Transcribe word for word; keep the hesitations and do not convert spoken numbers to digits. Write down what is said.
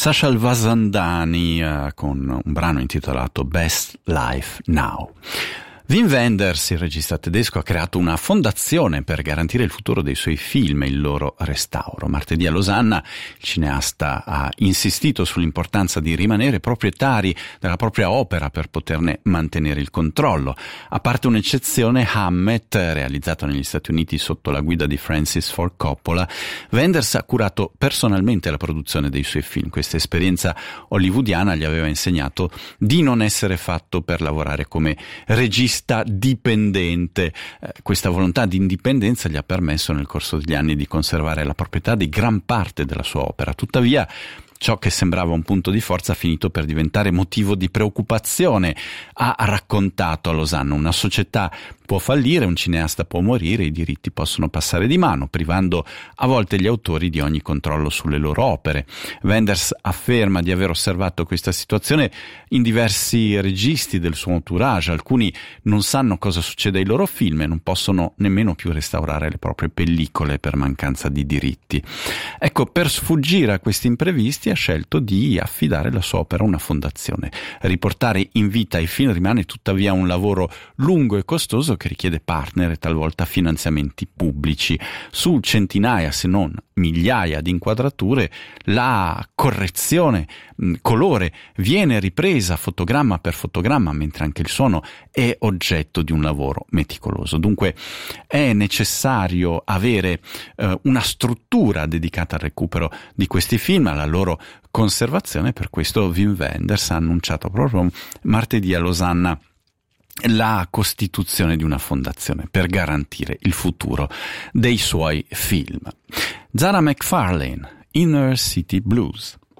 Sachal Vasandani uh, con un brano intitolato Best Life Now. Wim Wenders, il regista tedesco, ha creato una fondazione per garantire il futuro dei suoi film e il loro restauro. Martedì a Losanna il cineasta ha insistito sull'importanza di rimanere proprietari della propria opera per poterne mantenere il controllo. A parte un'eccezione, Hamlet, realizzato negli Stati Uniti sotto la guida di Francis Ford Coppola, Wenders ha curato personalmente la produzione dei suoi film. Questa esperienza hollywoodiana gli aveva insegnato di non essere fatto per lavorare come regista dipendente. Eh, questa volontà di indipendenza gli ha permesso nel corso degli anni di conservare la proprietà di gran parte della sua opera. Tuttavia, ciò che sembrava un punto di forza ha finito per diventare motivo di preoccupazione. Ha raccontato a Losanna: una società può fallire, un cineasta può morire, i diritti possono passare di mano, privando a volte gli autori di ogni controllo sulle loro opere. Wenders afferma di aver osservato questa situazione in diversi registi del suo entourage. Alcuni non sanno cosa succede ai loro film e non possono nemmeno più restaurare le proprie pellicole per mancanza di diritti. Ecco, per sfuggire a questi imprevisti ha scelto di affidare la sua opera a una fondazione. Riportare in vita i film rimane tuttavia un lavoro lungo e costoso che richiede partner e talvolta finanziamenti pubblici. Su centinaia, se non migliaia di inquadrature, la correzione mh, colore viene ripresa fotogramma per fotogramma, mentre anche il suono è oggetto di un lavoro meticoloso. Dunque è necessario avere eh, una struttura dedicata al recupero di questi film, alla loro conservazione. Per questo Wim Wenders ha annunciato proprio martedì a Losanna la costituzione di una fondazione per garantire il futuro dei suoi film. Zara McFarlane, Inner City Blues.